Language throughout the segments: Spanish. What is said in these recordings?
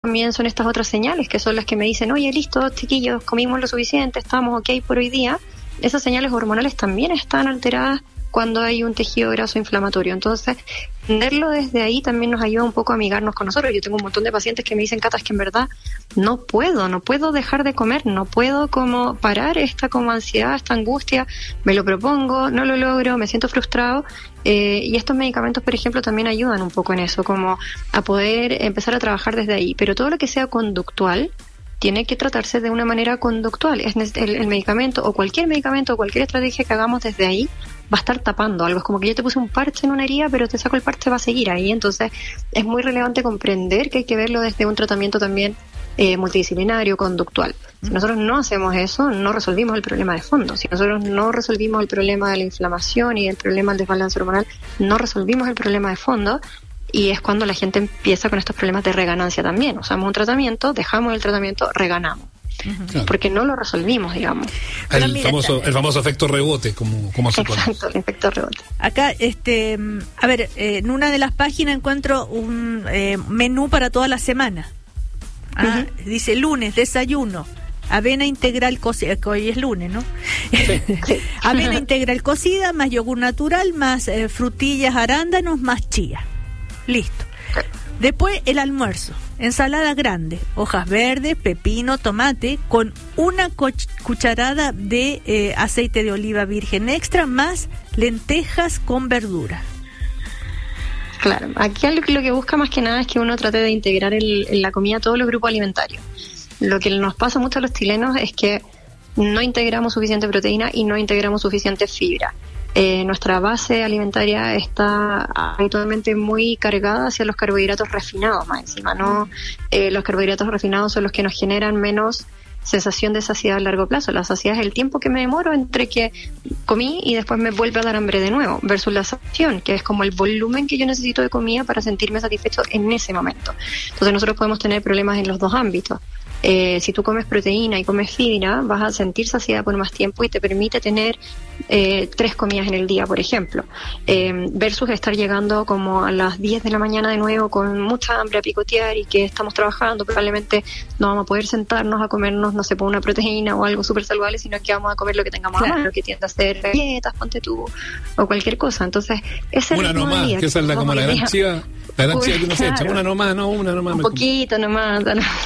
también son estas otras señales que son las que me dicen, oye, listo, chiquillos, comimos lo suficiente, estamos ok por hoy día. Esas señales hormonales también están alteradas cuando hay un tejido graso inflamatorio. Entonces, entenderlo desde ahí también nos ayuda un poco a amigarnos con nosotros. Yo tengo un montón de pacientes que me dicen, Cata, es que en verdad no puedo dejar de comer, no puedo como parar esta como ansiedad, esta angustia, me lo propongo, no lo logro, me siento frustrado. Y estos medicamentos, por ejemplo, también ayudan un poco en eso, como a poder empezar a trabajar desde ahí. Pero todo lo que sea conductual tiene que tratarse de una manera conductual. El medicamento o cualquier estrategia que hagamos desde ahí va a estar tapando algo. Es como que yo te puse un parche en una herida, pero te saco el parche, va a seguir ahí. Entonces es muy relevante comprender que hay que verlo desde un tratamiento también multidisciplinario, conductual. Si nosotros no hacemos eso, no resolvimos el problema de fondo. Si nosotros no resolvimos el problema de la inflamación y el problema del desbalance hormonal, no resolvimos el problema de fondo. Y es cuando la gente empieza con estos problemas de reganancia también. Usamos un tratamiento, dejamos el tratamiento, reganamos. Claro. Porque no lo resolvimos, digamos. El famoso efecto rebote, como se pone. Exacto, el efecto rebote. Acá, a ver, en una de las páginas encuentro un menú para toda la semana. Dice lunes, desayuno, avena integral cocida, que hoy es lunes, ¿no? Sí. Avena integral cocida, más yogur natural, más frutillas, arándanos, más chía. Listo. Después el almuerzo, ensalada grande, hojas verdes, pepino, tomate, con una cucharada de aceite de oliva virgen extra, más lentejas con verdura. Claro, aquí lo que busca más que nada es que uno trate de integrar en la comida todos los grupos alimentarios. Lo que nos pasa mucho a los chilenos es que no integramos suficiente proteína y no integramos suficiente fibra. Nuestra base alimentaria está habitualmente muy cargada hacia los carbohidratos refinados más encima, ¿no? Los carbohidratos refinados son los que nos generan menos sensación de saciedad a largo plazo. La saciedad es el tiempo que me demoro entre que comí y después me vuelve a dar hambre de nuevo, versus la saciación, que es como el volumen que yo necesito de comida para sentirme satisfecho en ese momento. Entonces nosotros podemos tener problemas en los dos ámbitos. Si tú comes proteína y comes fibra, vas a sentir saciedad por más tiempo y te permite tener 3 comidas en el día, por ejemplo, versus estar llegando como a las 10 de la mañana de nuevo con mucha hambre a picotear y que estamos trabajando, probablemente no vamos a poder sentarnos a comernos, no sé, por una proteína o algo súper saludable, sino que vamos a comer lo que tengamos a mano, que tiende a ser galletas, ponte tú, o cualquier cosa. Entonces, ese una nomás, que esa es como la gran chiva. La gran chiva que uno se echa, una nomás. Un poquito nomás.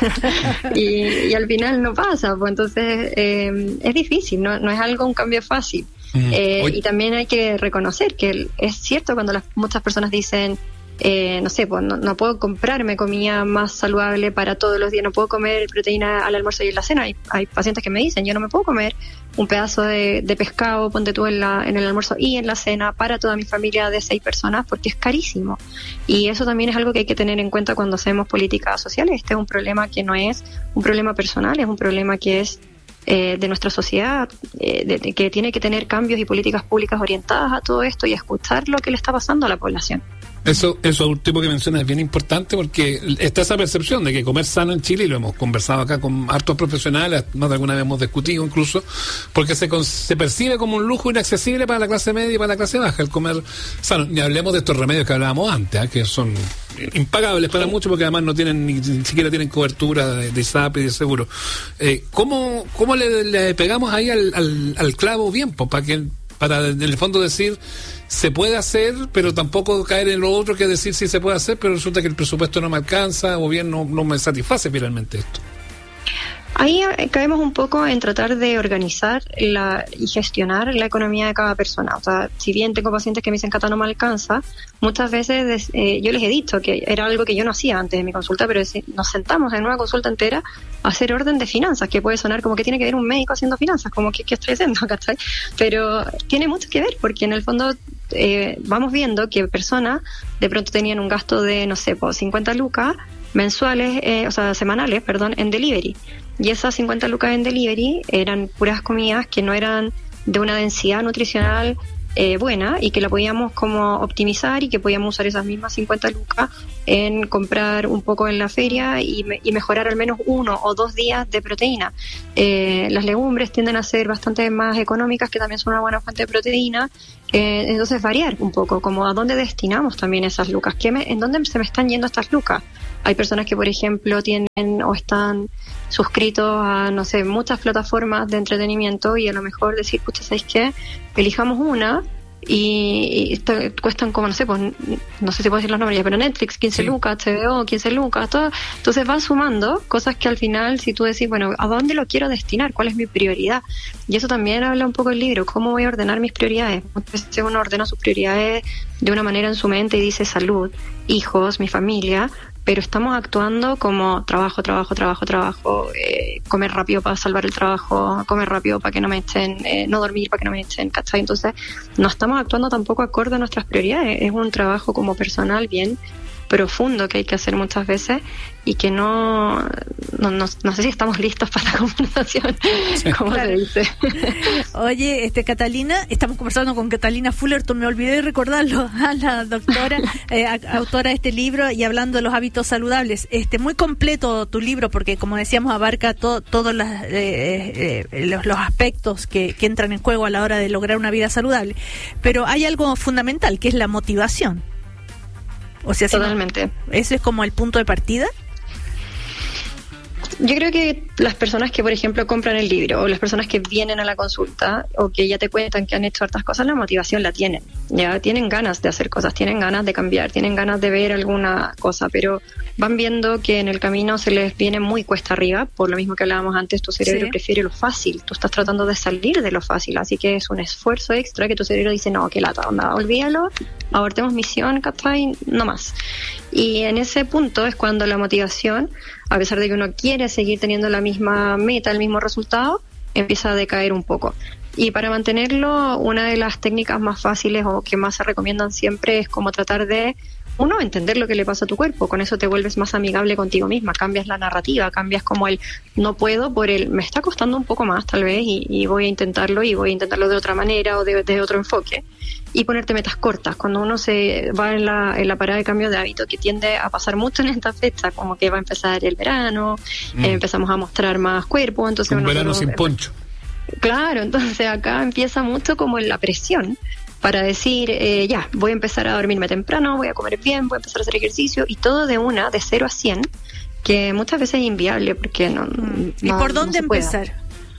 Y al final no pasa, pues entonces es difícil, no es un cambio fácil. Y también hay que reconocer que es cierto cuando muchas personas dicen, no sé, pues no puedo comprarme comida más saludable para todos los días, no puedo comer proteína al almuerzo y en la cena. Hay pacientes que me dicen, yo no me puedo comer un pedazo de pescado, ponte tú en el almuerzo y en la cena para toda mi familia de 6 personas porque es carísimo. Y eso también es algo que hay que tener en cuenta cuando hacemos políticas sociales. Este es un problema que no es un problema personal, es un problema que es de nuestra sociedad, que tiene que tener cambios y políticas públicas orientadas a todo esto y a escuchar lo que le está pasando a la población. Eso último que mencionas es bien importante porque está esa percepción de que comer sano en Chile, y lo hemos conversado acá con hartos profesionales, más de alguna vez hemos discutido incluso, porque se percibe como un lujo inaccesible para la clase media y para la clase baja el comer sano. Ni hablemos de estos remedios que hablábamos antes, que son impagables para muchos porque además no tienen ni siquiera tienen cobertura de ISAP y de seguro. ¿Cómo le pegamos ahí al clavo bien? Para en el fondo decir se puede hacer, pero tampoco caer en lo otro que decir sí se puede hacer, pero resulta que el presupuesto no me alcanza o bien no me satisface finalmente esto. Ahí caemos un poco en tratar de organizar y gestionar la economía de cada persona. O sea, si bien tengo pacientes que me dicen, Cata, no me alcanza, muchas veces yo les he dicho que era algo que yo no hacía antes de mi consulta, pero nos sentamos en una consulta entera a hacer orden de finanzas, que puede sonar como que tiene que ver un médico haciendo finanzas, como que ¿qué estoy haciendo? ¿Cachai? Pero tiene mucho que ver, porque en el fondo vamos viendo que personas de pronto tenían un gasto de, no sé, 50 lucas mensuales, semanales, en delivery. Y esas 50 lucas en delivery eran puras comidas que no eran de una densidad nutricional buena y que la podíamos como optimizar y que podíamos usar esas mismas 50 lucas en comprar un poco en la feria y mejorar al menos 1 o 2 días de proteína. Las legumbres tienden a ser bastante más económicas, que también son una buena fuente de proteína, Entonces variar un poco, como a dónde destinamos también esas lucas, en dónde se me están yendo estas lucas. Hay personas que, por ejemplo, tienen o están suscritos a, no sé, muchas plataformas de entretenimiento y a lo mejor decir, pucha, ¿sabéis qué? Elijamos una y cuestan como, no sé, pues no sé si puedo decir los nombres, pero Netflix 15 lucas, HBO 15 lucas, todo. Entonces van sumando cosas que al final, si tú decís, bueno, ¿a dónde lo quiero destinar? ¿Cuál es mi prioridad? Y eso también habla un poco el libro, ¿cómo voy a ordenar mis prioridades? Muchas veces uno ordena sus prioridades de una manera en su mente y dice salud, hijos, mi familia, pero estamos actuando como trabajo, comer rápido para salvar el trabajo, comer rápido para que no me echen, no dormir para que no me echen, ¿cachai? Entonces no estamos actuando tampoco acorde a nuestras prioridades, es un trabajo como personal bien profundo que hay que hacer muchas veces y que no sé si estamos listos para la conversación, como se dice. Oye, Catalina, estamos conversando con Catalina Fullerton, me olvidé de recordarlo, a la doctora, autora de este libro y hablando de los hábitos saludables. Muy completo tu libro porque, como decíamos, abarca todos los aspectos que entran en juego a la hora de lograr una vida saludable. Pero hay algo fundamental, que es la motivación. O sea, totalmente. ¿Eso es como el punto de partida? Yo creo que las personas que, por ejemplo, compran el libro o las personas que vienen a la consulta o que ya te cuentan que han hecho hartas cosas, la motivación la tienen. Ya tienen ganas de hacer cosas, tienen ganas de cambiar, tienen ganas de ver alguna cosa, pero van viendo que en el camino se les viene muy cuesta arriba, por lo mismo que hablábamos antes, tu cerebro prefiere lo fácil, tú estás tratando de salir de lo fácil, así que es un esfuerzo extra que tu cerebro dice, no, qué lata, onda, olvídalo, abortemos misión, ¿cachai? No más. Y en ese punto es cuando la motivación, a pesar de que uno quiere seguir teniendo la misma meta, el mismo resultado, empieza a decaer un poco. Y para mantenerlo, una de las técnicas más fáciles o que más se recomiendan siempre es como tratar de, uno, entender lo que le pasa a tu cuerpo. Con eso te vuelves más amigable contigo misma, cambias la narrativa, cambias como el no puedo por el me está costando un poco más tal vez y voy a intentarlo de otra manera o de otro enfoque. Y ponerte metas cortas. Cuando uno se va en la parada de cambio de hábito, que tiende a pasar mucho en esta fecha, como que va a empezar el verano, empezamos a mostrar más cuerpo, entonces un verano sin poncho. Claro, entonces acá empieza mucho como en la presión para decir, ya, voy a empezar a dormirme temprano, voy a comer bien, voy a empezar a hacer ejercicio, y todo de 0 a 100, que muchas veces es inviable porque no. ¿Y por dónde empezar?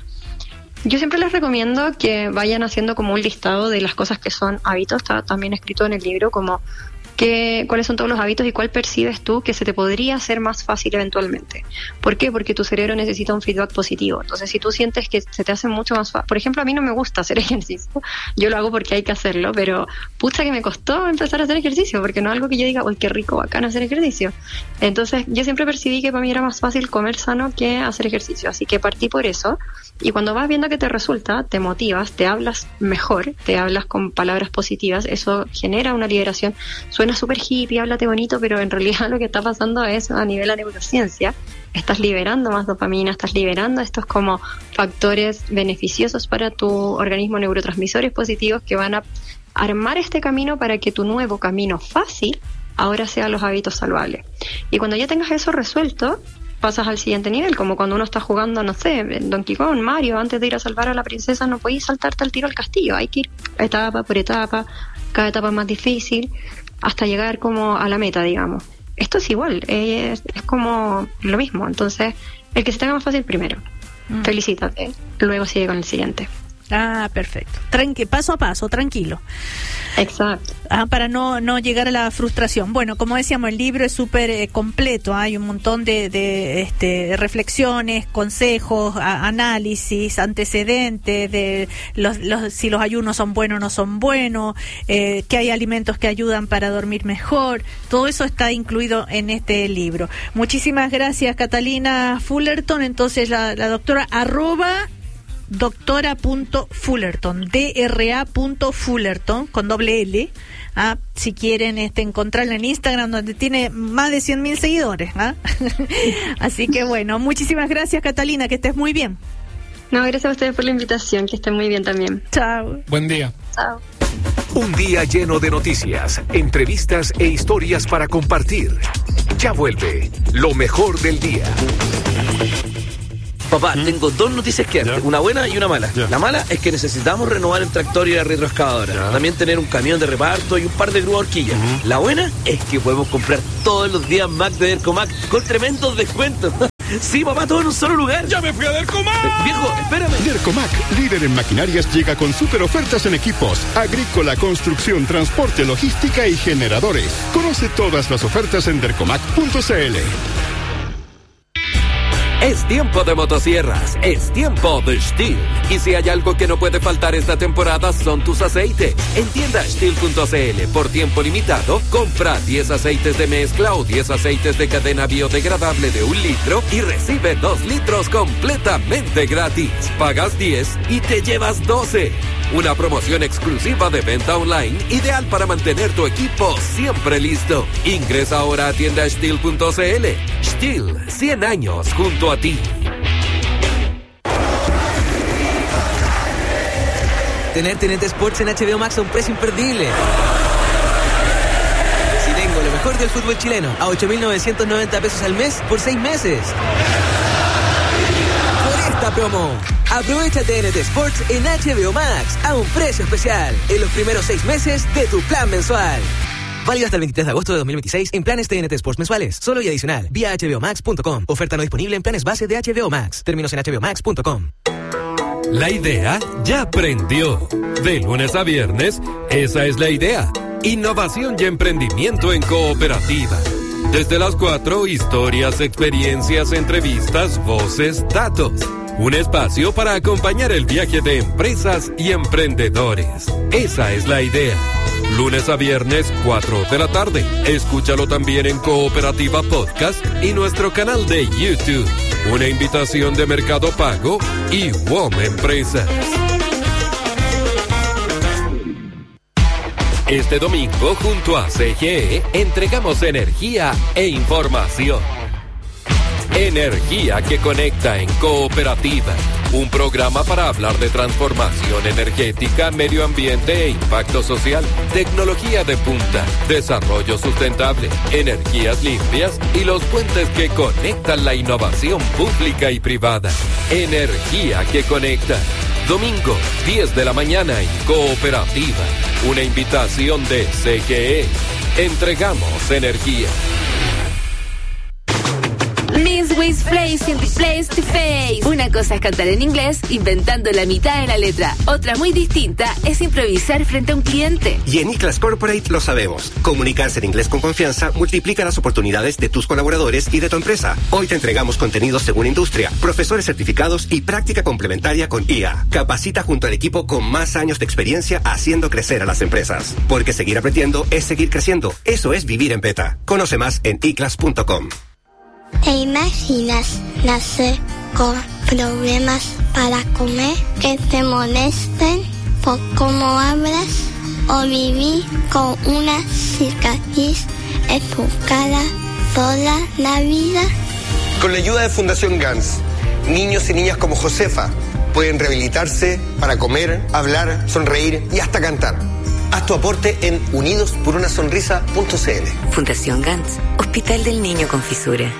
Yo siempre les recomiendo que vayan haciendo como un listado de las cosas que son hábitos, está también escrito en el libro, como cuáles son todos los hábitos y cuál percibes tú que se te podría hacer más fácil eventualmente. ¿Por qué? Porque tu cerebro necesita un feedback positivo. Entonces, si tú sientes que se te hace mucho más fácil, por ejemplo, a mí no me gusta hacer ejercicio, yo lo hago porque hay que hacerlo, pero pucha que me costó empezar a hacer ejercicio, porque no es algo que yo diga, uy, qué rico, bacán hacer ejercicio. Entonces, yo siempre percibí que para mí era más fácil comer sano que hacer ejercicio, así que partí por eso. Y cuando vas viendo que te resulta, te motivas, te hablas mejor, te hablas con palabras positivas, eso genera una liberación. Suena súper hippie, háblate bonito, pero en realidad lo que está pasando es a nivel de neurociencia, estás liberando más dopamina, estás liberando estos como factores beneficiosos para tu organismo, neurotransmisores positivos que van a armar este camino para que tu nuevo camino fácil ahora sea los hábitos saludables. Y cuando ya tengas eso resuelto, pasas al siguiente nivel, como cuando uno está jugando, no sé, Donkey Kong, Mario, antes de ir a salvar a la princesa no podéis saltarte al tiro al castillo, hay que ir etapa por etapa, cada etapa es más difícil, hasta llegar como a la meta, digamos. Esto es igual, es como lo mismo, entonces el que se tenga más fácil primero, felicítate, luego sigue con el siguiente. Ah, perfecto. Paso a paso, tranquilo. Exacto. Para no llegar a la frustración. Bueno, como decíamos, el libro es súper completo. Hay un montón de reflexiones, consejos, análisis, antecedentes de si los ayunos son buenos o no son buenos, que hay alimentos que ayudan para dormir mejor. Todo eso está incluido en este libro. Muchísimas gracias, Catalina Fullerton. Entonces, la doctora doctora.fullerton, dra.fullerton con doble L, si quieren encontrarla en Instagram, donde tiene más de 100.000 seguidores. Así que bueno, muchísimas gracias, Catalina, que estés muy bien. No, gracias a ustedes por la invitación, que estén muy bien también. Chao. Buen día. Chao. Un día lleno de noticias, entrevistas e historias para compartir. Ya vuelve lo mejor del día. Papá, tengo dos noticias que darte, una buena y una mala. La mala es que necesitamos renovar el tractor y la retroexcavadora. También tener un camión de reparto y un par de grúas horquillas. La buena es que podemos comprar todos los días Mac de Dercomac con tremendos descuentos. Sí, papá, todo en un solo lugar. ¡Ya me fui a Dercomac! Viejo, espérame. Dercomac, líder en maquinarias, llega con super ofertas en equipos, agrícola, construcción, transporte, logística y generadores. Conoce todas las ofertas en dercomac.cl. Es tiempo de motosierras, es tiempo de Stihl. Y si hay algo que no puede faltar esta temporada son tus aceites. En tienda Stihl.cl, por tiempo limitado, compra 10 aceites de mezcla o 10 aceites de cadena biodegradable de 1 litro y recibe 2 litros completamente gratis. Pagas 10 y te llevas 12. Una promoción exclusiva de venta online, ideal para mantener tu equipo siempre listo. Ingresa ahora a tienda Stihl.cl. Stihl, 100 años junto a ti. Tener TNT Sports en HBO Max a un precio imperdible. Si tengo lo mejor del fútbol chileno a 8.990 pesos al mes por 6 meses. Por esta promo, aprovecha TNT Sports en HBO Max a un precio especial en los primeros 6 meses de tu plan mensual. Válido hasta el 23 de agosto de 2026 en planes TNT Sports mensuales. Solo y adicional. Vía hbomax.com. Oferta no disponible en planes base de HBO Max. Términos en hbomax.com. La idea ya prendió. De lunes a viernes, esa es la idea. Innovación y emprendimiento en cooperativa. Desde las 4, historias, experiencias, entrevistas, voces, datos. Un espacio para acompañar el viaje de empresas y emprendedores. Esa es la idea. Lunes a viernes, 4 de la tarde. Escúchalo también en Cooperativa Podcast y nuestro canal de YouTube. Una invitación de Mercado Pago y WOM Empresas. Este domingo, junto a CGE, entregamos energía e información. Energía que conecta en Cooperativa. Un programa para hablar de transformación energética, medio ambiente e impacto social, tecnología de punta, desarrollo sustentable, energías limpias y los puentes que conectan la innovación pública y privada. Energía que conecta. Domingo, 10 de la mañana en Cooperativa. Una invitación de CGE. Entregamos energía. Miss Wiz Place in the place to face. Una cosa es cantar en inglés, inventando la mitad de la letra. Otra muy distinta es improvisar frente a un cliente. Y en iClass Corporate lo sabemos. Comunicarse en inglés con confianza multiplica las oportunidades de tus colaboradores y de tu empresa. Hoy te entregamos contenidos según industria, profesores certificados y práctica complementaria con IA. Capacita junto al equipo con más años de experiencia haciendo crecer a las empresas. Porque seguir aprendiendo es seguir creciendo. Eso es vivir en beta. Conoce más en iclass.com. ¿Te imaginas nacer con problemas para comer, que te molesten por cómo hablas o vivir con una cicatriz en tu cara toda la vida? Con la ayuda de Fundación GANS, niños y niñas como Josefa pueden rehabilitarse para comer, hablar, sonreír y hasta cantar. Haz tu aporte en unidosporunasonrisa.cl. Fundación GANS, Hospital del Niño con Fisura.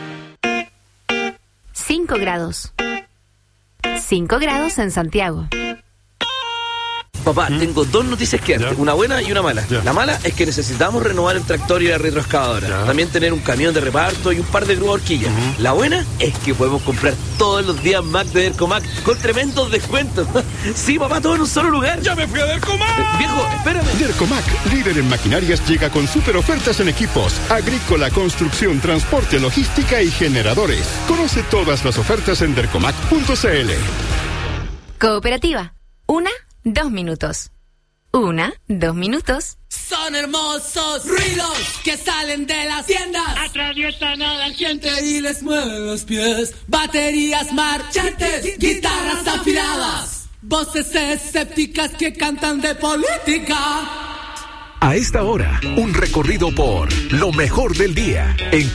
5 grados. 5 grados en Santiago. Papá, tengo dos noticias que darte, una buena y una mala. La mala es que necesitamos renovar el tractor y la retroexcavadora. También tener un camión de reparto y un par de grúas horquillas. La buena es que podemos comprar todos los días Mac de Dercomac con tremendos descuentos. Sí, papá, todo en un solo lugar. ¡Ya me fui a Dercomac! Viejo, espérame. Dercomac, líder en maquinarias, llega con super ofertas en equipos, agrícola, construcción, transporte, logística y generadores. Conoce todas las ofertas en dercomac.cl. Cooperativa. 1, 2 minutos. 1, 2 minutos. Son hermosos ruidos que salen de las tiendas, atraviesan a la gente y les mueven los pies. Baterías marchantes, guitarras afiladas, voces escépticas que cantan de política. A esta hora, un recorrido por lo mejor del día en